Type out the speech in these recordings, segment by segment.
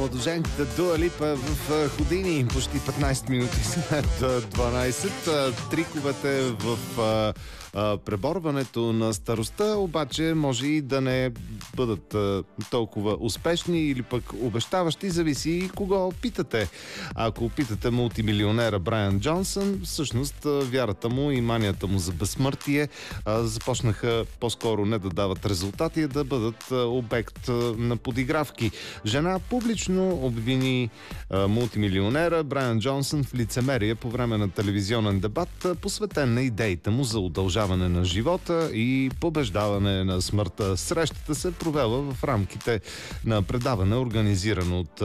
младоженката Дуа Липа в Ходини. Почти 15 минути след 12. Триковете в преборването на старостта обаче може и да не бъдат толкова успешни или пък обещаващи, зависи и кого питате. Ако питате мултимилионера Брайан Джонсън, всъщност вярата му и манията му за безсмъртие започнаха по-скоро не да дават резултати, а да бъдат обект на подигравки. Жена публично обвини мултимилионера Брайан Джонсън в лицемерие по време на телевизионен дебат, посветен на идеите му за удължаване на живота и побеждаване на смъртта. Срещата се провела в рамките на предаване, организирано от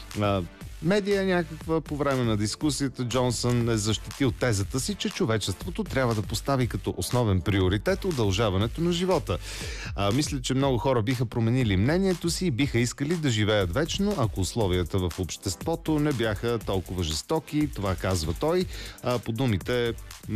медия някаква. По време на дискусията Джонсън е защитил тезата си, че човечеството трябва да постави като основен приоритет удължаването на живота. Мисля, че много хора биха променили мнението си и биха искали да живеят вечно, ако условията в обществото не бяха толкова жестоки. Това казва той. По думите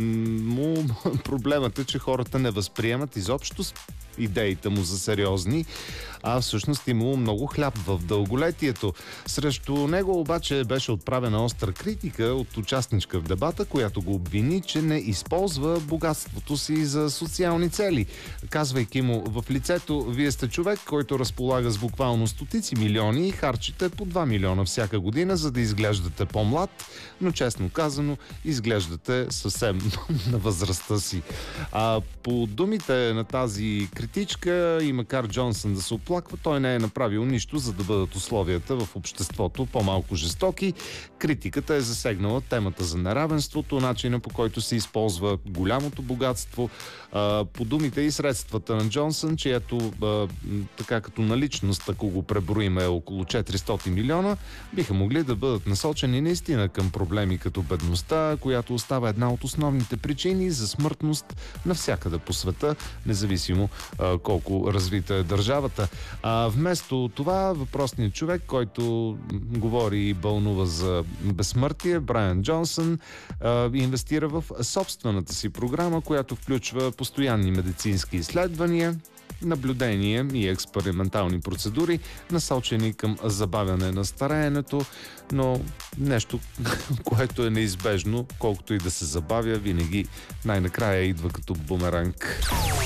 му проблемът е, че хората не възприемат изобщо идеите му за сериозни, а всъщност имало много хляб в дълголетието. Срещу него обаче беше отправена остра критика от участничка в дебата, която го обвини, че не използва богатството си за социални цели. Казвайки му в лицето: вие сте човек, който разполага с буквално стотици милиони и харчите по 2 милиона всяка година, за да изглеждате по-млад, но честно казано изглеждате съвсем на възрастта си. По думите на тази критичка, и макар Джонсън да се оплаква, той не е направил нищо, за да бъдат условията в обществото по-малко жестоки. Критиката е засегнала темата за неравенството, начина по който се използва голямото богатство. По думите и средствата на Джонсън, чието така като наличност, ако го преброим, е около 400 милиона, биха могли да бъдат насочени наистина към проблеми като бедността, която остава една от основните причини за смъртност навсякъде по света, независимо колко развита е държавата. Вместо това, въпросният човек, който говори и бълнува за безсмъртие, Брайан Джонсън, инвестира в собствената си програма, която включва постоянни медицински изследвания, наблюдение и експериментални процедури, насочени към забавяне на стареенето, но нещо, което е неизбежно, колкото и да се забавя, винаги най-накрая идва като бумеранг.